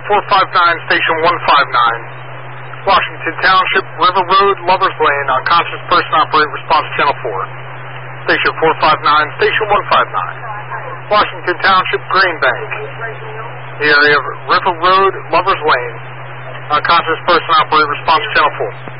459, Station 159. Washington Township, River Road, Lovers Lane, unconscious person operator, response Channel 4. Station 459, Station 159. Washington Township, Green Bank. The area of River Road, Lovers Lane, unconscious person operator, response Channel 4.